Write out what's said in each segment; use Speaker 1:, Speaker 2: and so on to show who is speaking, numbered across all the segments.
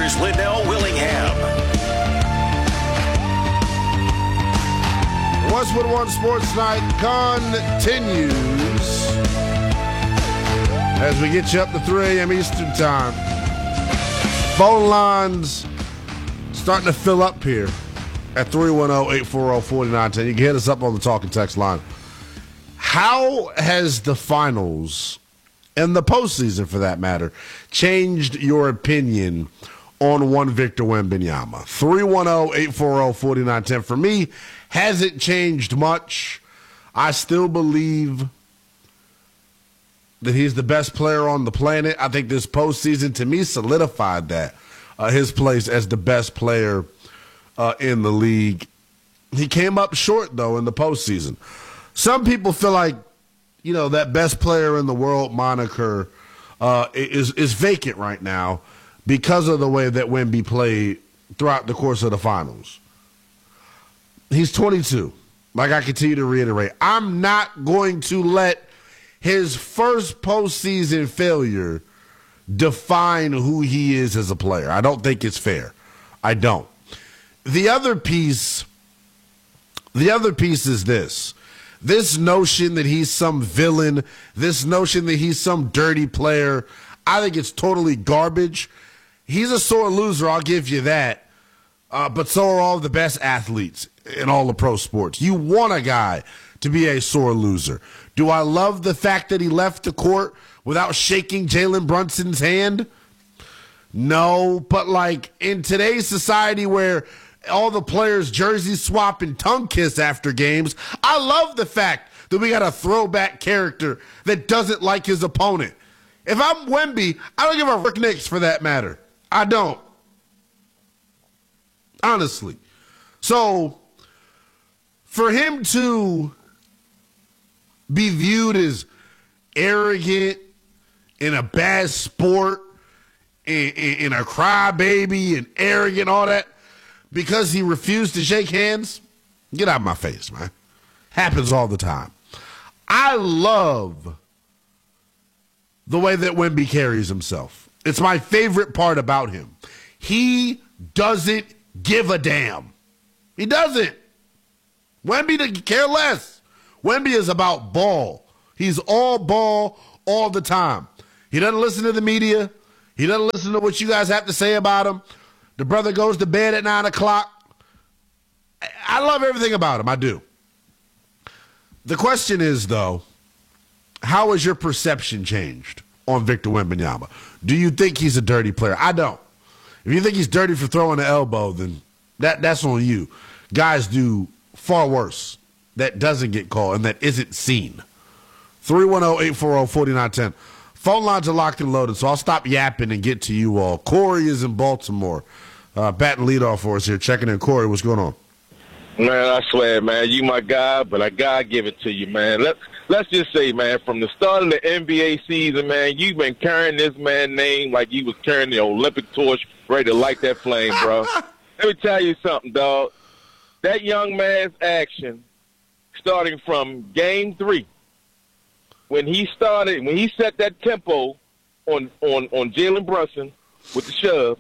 Speaker 1: here's Liddell Willingham.
Speaker 2: Westwood One Sports Night continues as we get you up to 3 a.m. Eastern Time. Phone lines starting to fill up here at 310-840-4910. You can hit us up on the talk and text line. How has the finals and the postseason, for that matter, changed your opinion on one Victor Wembanyama? 310-840-4910. For me, hasn't changed much. I still believe that he's the best player on the planet. I think this postseason, to me, solidified that, his place as the best player in the league. He came up short, though, in the postseason. Some people feel like, you know, that best player in the world moniker is vacant right now because of the way that Wemby played throughout the course of the finals. He's 22. Like I continue to reiterate, I'm not going to let his first postseason failure define who he is as a player. I don't think it's fair. I don't. The other piece is this. This notion that he's some villain, this notion that he's some dirty player, I think it's totally garbage. He's a sore loser, I'll give you that. But so are all the best athletes in all the pro sports. You want a guy to be a sore loser. Do I love the fact that he left the court without shaking Jalen Brunson's hand? No, but like in today's society where all the players jersey swap and tongue kiss after games, I love the fact that we got a throwback character that doesn't like his opponent. If I'm Wemby, I don't give a frick Knicks for that matter. I don't. Honestly. So for him to be viewed as arrogant, in a bad sport, in a crybaby and arrogant, all that, because he refused to shake hands, get out of my face, man. Happens all the time. I love the way that Wemby carries himself. It's my favorite part about him. He doesn't give a damn. He doesn't. Wemby doesn't care less. Wemby is about ball. He's all ball all the time. He doesn't listen to the media. He doesn't listen to what you guys have to say about him. The brother goes to bed at 9 o'clock. I love everything about him. I do. The question is, though, how has your perception changed on Victor Wembanyama? Do you think he's a dirty player? I don't. If you think he's dirty for throwing the elbow, then that's on you. Guys do far worse that doesn't get called and that isn't seen. 310-840-4910. Phone lines are locked and loaded, so I'll stop yapping and get to you all. Corey is in Baltimore. Batting leadoff for us here. Checking in. Corey, what's going on?
Speaker 3: Man, I swear, man, you my guy, but I gotta give it to you, man. Let's just say, man, from the start of the NBA season, man, you've been carrying this man's name like you was carrying the Olympic torch, ready to light that flame, bro. Let me tell you something, dog. That young man's action, starting from Game 3, when he set that tempo on Jalen Brunson with the shove,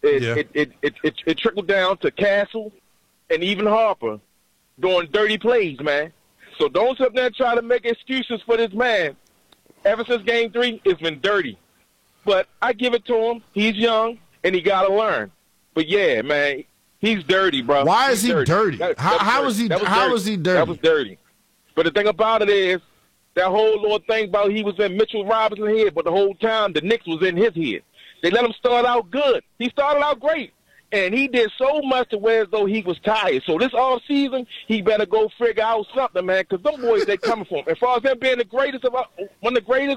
Speaker 3: it trickled down to Castle and even Harper doing dirty plays, man. So don't sit there and try to make excuses for this man. Ever since Game 3, it's been dirty. But I give it to him. He's young, and he got to learn. But, yeah, man, he's dirty, bro.
Speaker 2: Why is he dirty? How is he dirty?
Speaker 3: That was dirty. But the thing about it is, that whole little thing about he was in Mitchell Robinson's head, but the whole time the Knicks was in his head. They let him start out good. He started out great. And he did so much to where as though he was tired. So this offseason, he better go figure out something, man, because them boys, they coming for him. As far as him being the greatest, one of the greatest,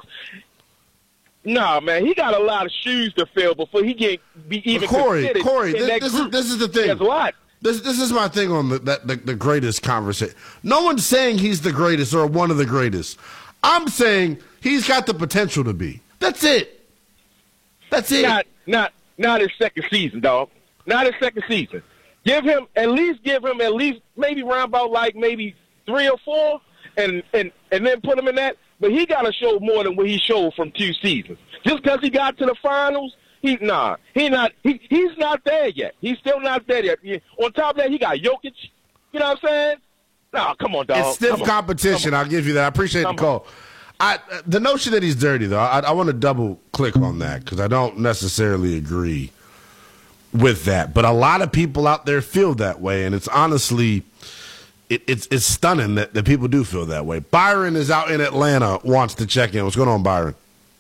Speaker 3: nah, man, he got a lot of shoes to fill before he can be even considered.
Speaker 2: Corey, this is the thing.
Speaker 3: Guess what?
Speaker 2: This is my thing on the greatest conversation. No one's saying he's the greatest or one of the greatest. I'm saying he's got the potential to be. That's it. That's it.
Speaker 3: Not his second season, dog. Not his second season. Give him at least maybe round about like maybe 3 or 4 and then put him in that. But he got to show more than what he showed from 2 seasons. Just because he got to the finals He's not there yet. He's still not there yet. On top of that, he got Jokic. You know what I'm saying? No, come on, dog.
Speaker 2: It's stiff competition. I'll give you that. I appreciate the call. The notion that he's dirty, though, I want to double click on that because I don't necessarily agree with that. But a lot of people out there feel that way, and it's honestly, it's stunning that people do feel that way. Byron is out in Atlanta, wants to check in. What's going on, Byron?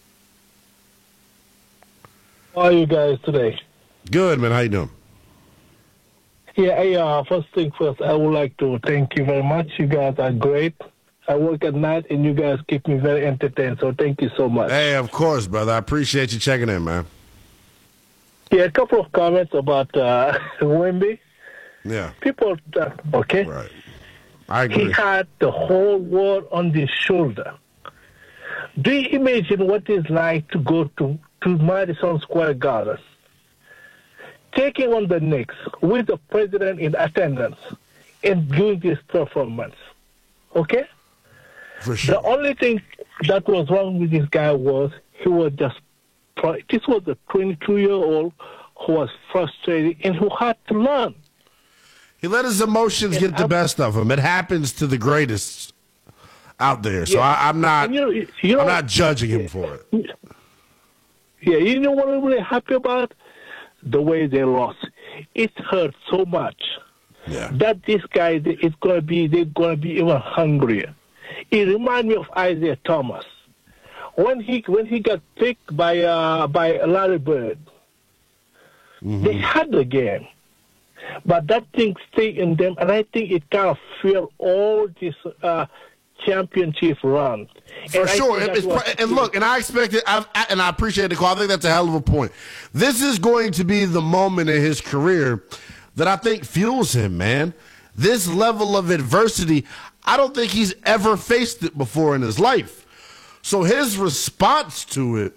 Speaker 1: How are you guys today?
Speaker 2: Good, man. How you doing?
Speaker 1: Yeah, first thing first, I would like to thank you very much. You guys are great. I work at night, and you guys keep me very entertained, so thank you so much.
Speaker 2: Hey, of course, brother. I appreciate you checking in, man.
Speaker 1: Yeah, a couple of comments about Wemby.
Speaker 2: Yeah.
Speaker 1: People, okay?
Speaker 2: Right. I agree.
Speaker 1: He had the whole world on his shoulder. Do you imagine what it's like to go to Madison Square Garden, taking on the Knicks with the president in attendance and doing this performance? Okay?
Speaker 2: For sure.
Speaker 1: The only thing that was wrong with this guy was he was just, this was a 22-year-old who was frustrated and who had to learn.
Speaker 2: He let his emotions get the best of him. It happens to the greatest out there. So
Speaker 1: yeah.
Speaker 2: I'm not
Speaker 1: I'm
Speaker 2: not judging him for it.
Speaker 1: Yeah, you know what I'm really happy about? The way they lost. It hurt so much that this guy they're gonna be even hungrier. It reminds me of Isaiah Thomas. When he got picked by Larry Bird, they had the game. But that thing stayed in them, and I think it kind of fueled all this championship run.
Speaker 2: For sure. And look, and I expect it, and I appreciate the call. I think that's a hell of a point. This is going to be the moment in his career that I think fuels him, man. This level of adversity, I don't think he's ever faced it before in his life. So his response to it,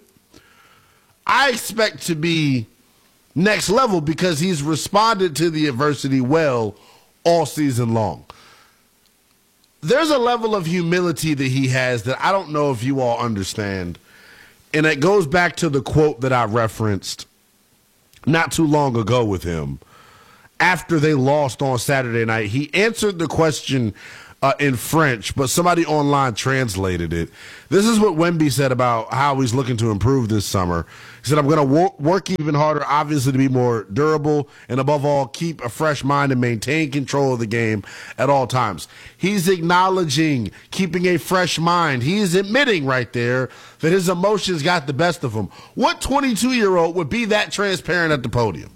Speaker 2: I expect to be next level because he's responded to the adversity well all season long. There's a level of humility that he has that I don't know if you all understand. And it goes back to the quote that I referenced not too long ago with him. After they lost on Saturday night, he answered the question in French, but somebody online translated it. This is what Wemby said about how he's looking to improve this summer. He said, I'm going to work even harder, obviously, to be more durable, and above all, keep a fresh mind and maintain control of the game at all times. He's acknowledging keeping a fresh mind. He's admitting right there that his emotions got the best of him. What 22-year-old would be that transparent at the podium?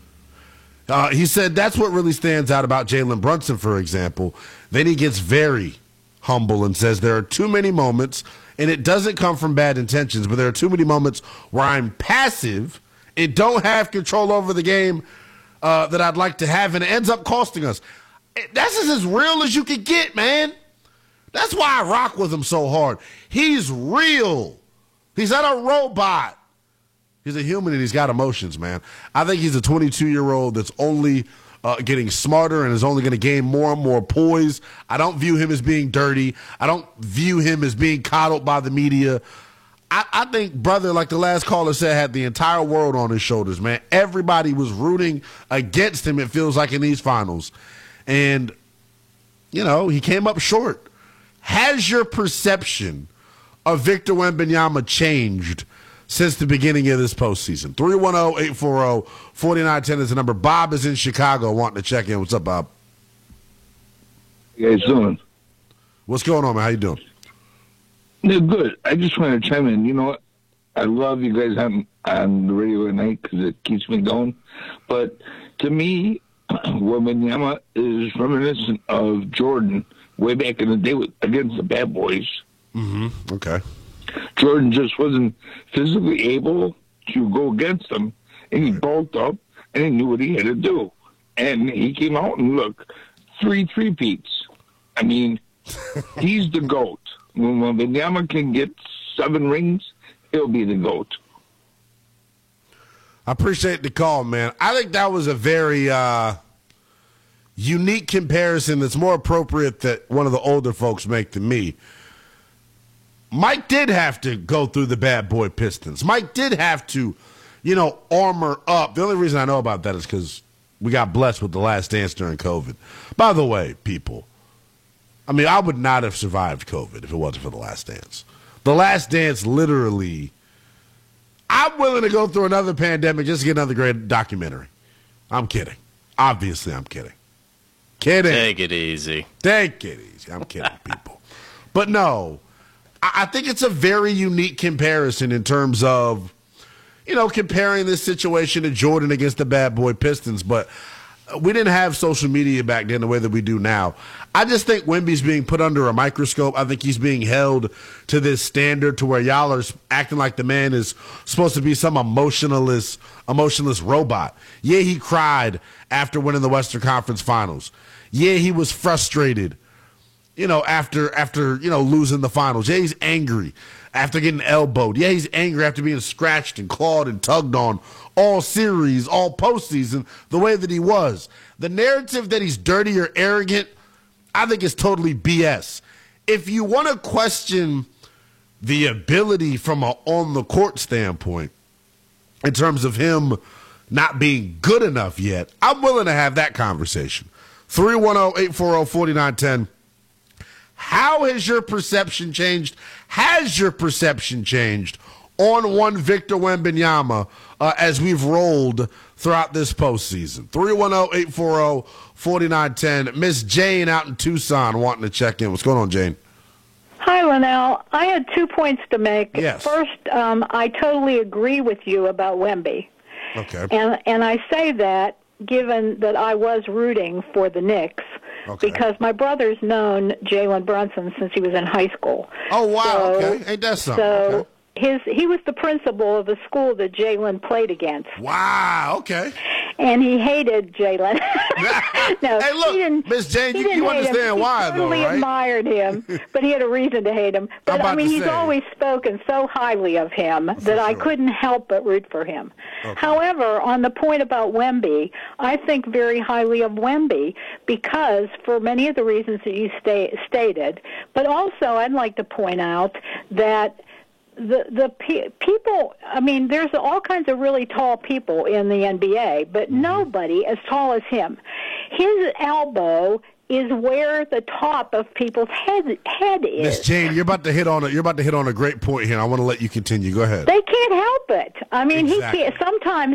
Speaker 2: He said that's what really stands out about Jalen Brunson, for example. Then he gets very humble and says there are too many moments, and it doesn't come from bad intentions, but there are too many moments where I'm passive and don't have control over the game that I'd like to have, and it ends up costing us. That's just as real as you can get, man. That's why I rock with him so hard. He's real. He's not a robot. He's a human, and he's got emotions, man. I think he's a 22-year-old that's only getting smarter and is only going to gain more and more poise. I don't view him as being dirty. I don't view him as being coddled by the media. I think, brother, like the last caller said, had the entire world on his shoulders, man. Everybody was rooting against him, it feels like, in these finals. And, you know, he came up short. Has your perception of Victor Wembanyama changed since the beginning of this postseason? 310-840-4910 is the number. Bob is in Chicago wanting to check in. What's up, Bob?
Speaker 4: How you guys doing?
Speaker 2: What's going on, man? How you doing?
Speaker 4: They're good. I just want to chime in. You know what? I love you guys on the radio at night because it keeps me going. But to me, Wembanyama is reminiscent of Jordan way back in the day against the Bad Boys.
Speaker 2: Mm-hmm. Okay.
Speaker 4: Jordan just wasn't physically able to go against them, and he bulked up, and he knew what he had to do. And he came out and, look, 3 3-peats. I mean, he's the GOAT. When Wembanyama can get 7 rings, he'll be the GOAT.
Speaker 2: I appreciate the call, man. I think that was a very unique comparison that's more appropriate that one of the older folks make than me. Mike did have to go through the bad boy Pistons. Mike did have to armor up. The only reason I know about that is because we got blessed with The Last Dance during COVID. By the way, people, I would not have survived COVID if it wasn't for The Last Dance. The Last Dance literally, I'm willing to go through another pandemic just to get another great documentary. I'm kidding. Obviously, I'm kidding.
Speaker 5: Take it easy.
Speaker 2: Take it easy. I'm kidding, people. But no, I think it's a very unique comparison in terms of, comparing this situation to Jordan against the bad boy Pistons. But we didn't have social media back then the way that we do now. I just think Wemby's being put under a microscope. I think he's being held to this standard to where y'all are acting like the man is supposed to be some emotionless robot. Yeah, he cried after winning the Western Conference Finals. Yeah, he was frustrated, after losing the finals. Yeah, he's angry after getting elbowed. Yeah, he's angry after being scratched and clawed and tugged on all series, all postseason, the way that he was. The narrative that he's dirty or arrogant, I think is totally BS. If you want to question the ability from an on-the-court standpoint, in terms of him not being good enough yet, I'm willing to have that conversation. 310-840-4910. How has your perception changed? Has your perception changed on one Victor Wembanyama as we've rolled throughout this postseason? 310-840-4910. Miss Jane out in Tucson wanting to check in. What's going on, Jane?
Speaker 6: Hi, Linnell. I had 2 points to make.
Speaker 2: Yes.
Speaker 6: First, I totally agree with you about Wemby.
Speaker 2: Okay.
Speaker 6: And I say that given that I was rooting for the Knicks.
Speaker 2: Okay.
Speaker 6: Because my brother's known Jalen Brunson since he was in high school.
Speaker 2: Oh, wow. Okay. Ain't that something?
Speaker 6: So
Speaker 2: okay.
Speaker 6: he was the principal of the school that Jalen played against.
Speaker 2: Wow. Okay.
Speaker 6: And he hated Jalen. No,
Speaker 2: hey, look, Miss Jane, you understand why, though, right?
Speaker 6: He totally admired him, but he had a reason to hate him. But, he's always spoken so highly of him that I couldn't help but root for him. Okay. However, on the point about Wemby, I think very highly of Wemby because for many of the reasons that you stated, but also I'd like to point out that the people, there's all kinds of really tall people in the NBA, but nobody as tall as him. His elbow is where the top of people's head is.
Speaker 2: Miss Jane, you're about to hit on a great point here. I want to let you continue. Go ahead.
Speaker 6: They can't help it.
Speaker 2: Exactly.
Speaker 6: Sometimes